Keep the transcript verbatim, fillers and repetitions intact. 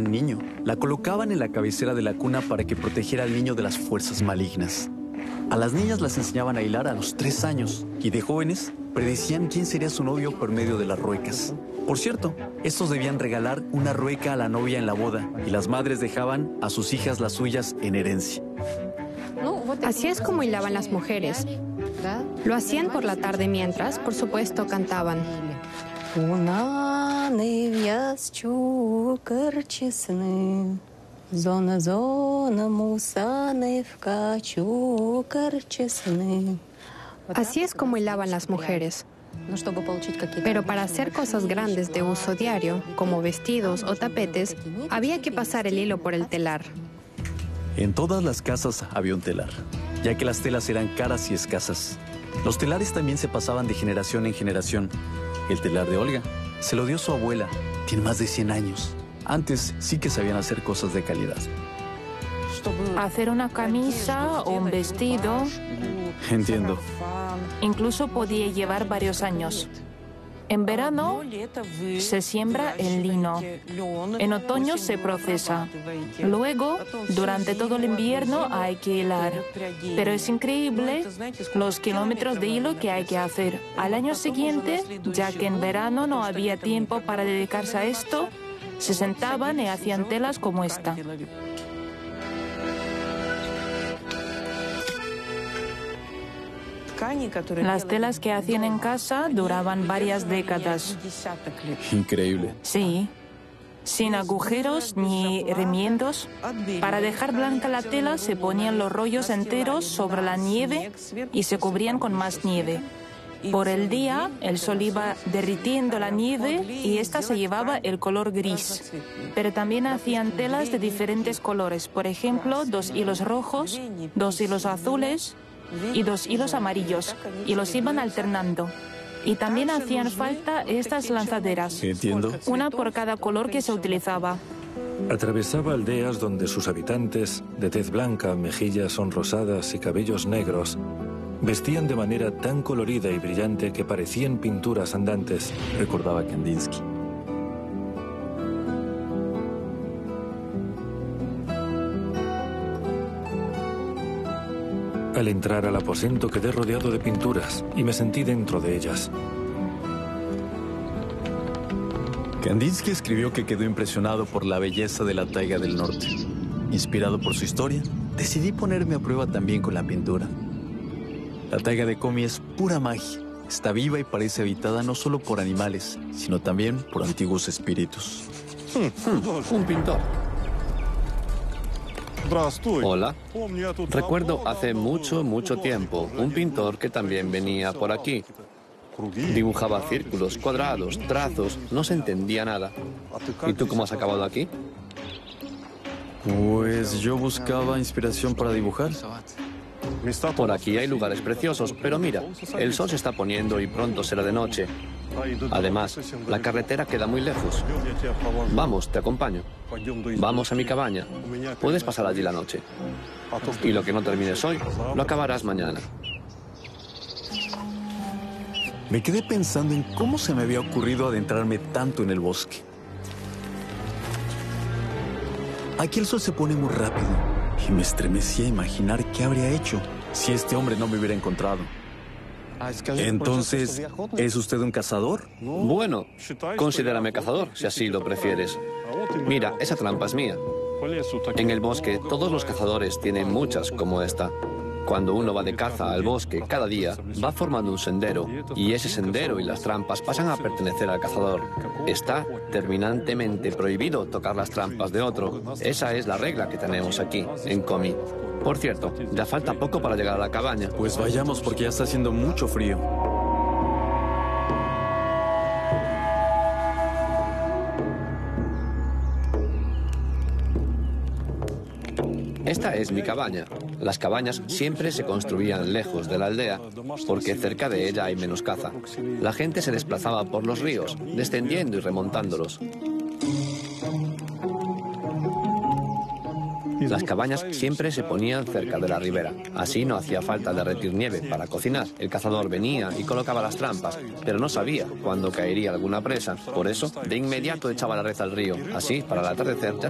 un niño. La colocaban en la cabecera de la cuna para que protegiera al niño de las fuerzas malignas. A las niñas las enseñaban a hilar a los tres años y de jóvenes predecían quién sería su novio por medio de las ruecas. Por cierto, estos debían regalar una rueca a la novia en la boda y las madres dejaban a sus hijas las suyas en herencia. Así es como hilaban las mujeres. Lo hacían por la tarde mientras, por supuesto, cantaban. Así es como hilaban las mujeres. Pero para hacer cosas grandes de uso diario, como vestidos o tapetes, había que pasar el hilo por el telar. En todas las casas había un telar, ya que las telas eran caras y escasas. Los telares también se pasaban de generación en generación. El telar de Olga se lo dio su abuela, tiene más de cien años. Antes sí que sabían hacer cosas de calidad. Hacer una camisa o un vestido. Entiendo. Incluso podía llevar varios años. En verano se siembra el lino. En otoño se procesa. Luego, durante todo el invierno hay que hilar. Pero es increíble los kilómetros de hilo que hay que hacer. Al año siguiente, ya que en verano no había tiempo para dedicarse a esto, se sentaban y hacían telas como esta. Las telas que hacían en casa duraban varias décadas. Increíble. Sí, sin agujeros ni remiendos. Para dejar blanca la tela se ponían los rollos enteros sobre la nieve y se cubrían con más nieve. Por el día, el sol iba derritiendo la nieve y ésta se llevaba el color gris. Pero también hacían telas de diferentes colores. Por ejemplo, dos hilos rojos, dos hilos azules y dos hilos amarillos, y los iban alternando. Y también hacían falta estas lanzaderas. Entiendo. Una por cada color que se utilizaba. Atravesaba aldeas donde sus habitantes, de tez blanca, mejillas sonrosadas y cabellos negros, vestían de manera tan colorida y brillante que parecían pinturas andantes, recordaba Kandinsky. Al entrar al aposento quedé rodeado de pinturas y me sentí dentro de ellas. Kandinsky escribió que quedó impresionado por la belleza de la taiga del norte. Inspirado por su historia, decidí ponerme a prueba también con la pintura. La taiga de Komi es pura magia. Está viva y parece habitada no solo por animales, sino también por antiguos espíritus. Hmm, un pintor. Hola. Recuerdo hace mucho, mucho tiempo un pintor que también venía por aquí. Dibujaba círculos, cuadrados, trazos, no se entendía nada. ¿Y tú cómo has acabado aquí? Pues yo buscaba inspiración para dibujar. Por aquí hay lugares preciosos, pero mira, el sol se está poniendo y pronto será de noche. Además, la carretera queda muy lejos. Vamos, te acompaño. Vamos a mi cabaña. Puedes pasar allí la noche. Y lo que no termines hoy, lo acabarás mañana. Me quedé pensando en cómo se me había ocurrido adentrarme tanto en el bosque. Aquí el sol se pone muy rápido y me estremecí a imaginar qué habría hecho si este hombre no me hubiera encontrado. Entonces, ¿es usted un cazador? Bueno, considérame cazador, si así lo prefieres. Mira, esa trampa es mía. En el bosque, todos los cazadores tienen muchas como esta. Cuando uno va de caza al bosque cada día, va formando un sendero, y ese sendero y las trampas pasan a pertenecer al cazador. Está terminantemente prohibido tocar las trampas de otro. Esa es la regla que tenemos aquí, en Komi. Por cierto, ya falta poco para llegar a la cabaña. Pues vayamos porque ya está haciendo mucho frío. Esta es mi cabaña. Las cabañas siempre se construían lejos de la aldea, porque cerca de ella hay menos caza. La gente se desplazaba por los ríos, descendiendo y remontándolos. Las cabañas siempre se ponían cerca de la ribera. Así no hacía falta derretir nieve para cocinar. El cazador venía y colocaba las trampas, pero no sabía cuándo caería alguna presa. Por eso, de inmediato echaba la red al río. Así, para el atardecer, ya